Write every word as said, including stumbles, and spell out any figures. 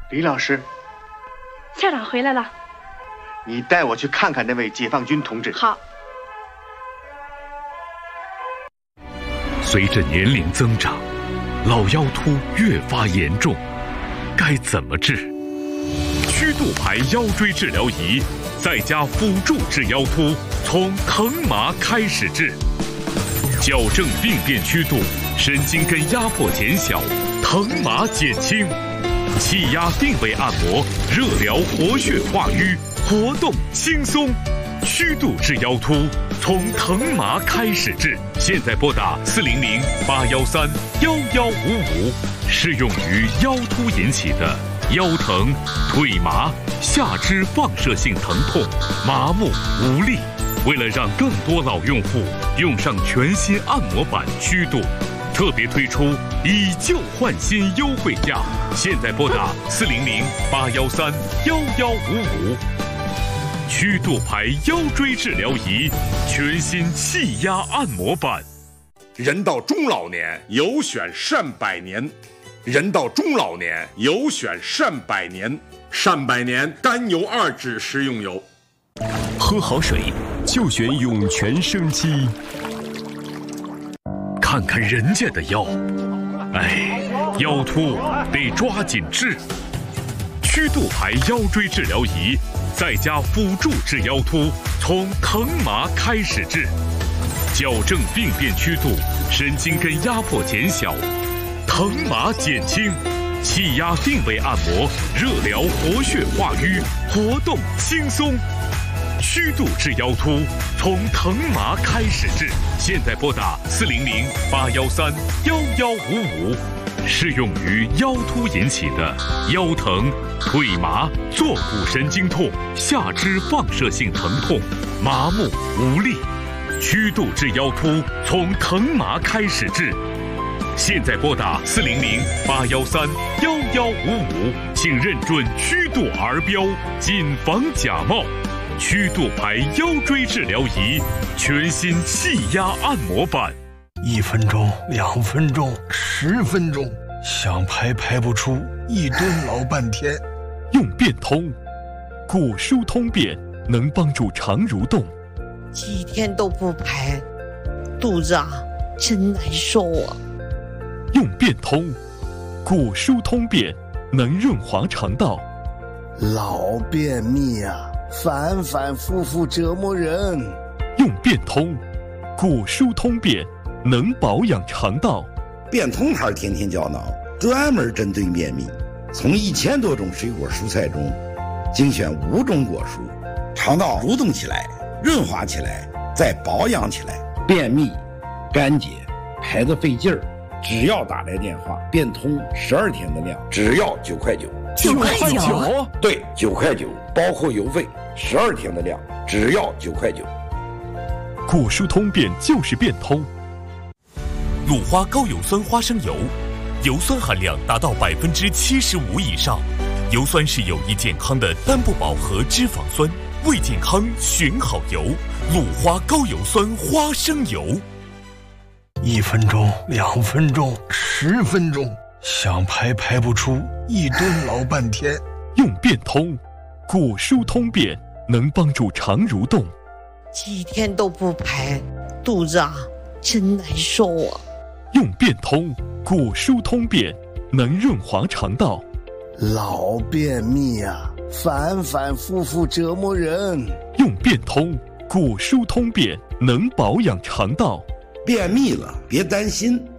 李老师， 校长回来了， 你带我去看看那位解放军同志。 好。 随着年龄增长，老腰突越发严重，该怎么治？曲度牌腰椎治疗仪在家辅助治腰突，从疼麻开始治，矫正病变曲度，神经根压迫减小，疼麻减轻，气压定位按摩，热疗活血化瘀，活动轻松。曲度治腰突，从疼麻开始治。现在拨打四零零八幺三幺幺五五，适用于腰突引起的腰疼、腿麻、下肢放射性疼痛、麻木无力。为了让更多老用户用上全新按摩版曲度，特别推出以旧换新优惠价。现在拨打四零零八幺三幺幺五五。曲度牌腰椎治疗仪，全新气压按摩版。 人到中老年，有选善百年。人到中老年，有选善百年。善百年甘油二酯食用油。 喝好水就选涌泉生机。看看人家的腰，哎，腰突得抓紧治。曲度牌腰椎治疗仪，在家辅助治腰突，从疼麻开始治，矫正病变曲度，神经根压迫减小，疼麻减轻，气压定位按摩，热疗活血化瘀，活动轻松。曲度治腰突，从疼麻开始治。现在拨打四零零八幺三幺幺五五，适用于腰突引起的腰疼、腿麻、坐骨神经痛、下肢放射性疼痛、麻木无力。曲度治腰突，从疼麻开始治。现在拨打四零零八幺三幺幺五五，请认准曲度儿标，谨防假冒。曲度牌腰椎治疗仪，全新气压按摩版。 一分钟、两分钟、十分钟，想排排不出，一蹲老半天。 用变通，骨疏通便能帮助肠蠕动。 几天都不排，肚子啊真难受啊。 用变通，骨疏通便能润滑肠道。 老便秘啊，反反复复折磨人。 用变通，骨疏通便能保养肠道。 变通牌天天胶囊专门针对便秘，从一千多种水果蔬菜中精选五种果蔬，肠道蠕动起来，润滑起来，再保养起来。便秘、干结、排得费劲儿，只要打来电话，变通十二天的量，只要九块九。 九块九？ 对，九块九，包括邮费。十二天的量，只要九块九。 骨疏通便就是变通。 鲁花高油酸花生油，油酸含量达到百分之七十五以上。油酸是有益健康的单不饱和脂肪酸，为健康选好油。鲁花高油酸花生油。 一分钟、两分钟、十分钟，想排排不出，一蹲老半天。 用变通，骨疏通便能帮助肠蠕动。 几天都不排，肚子啊真难受啊。 用变通，骨疏通便能润滑肠道。 老便秘啊，反反复复折磨人。 用变通，骨疏通便能保养肠道。 便秘了别担心，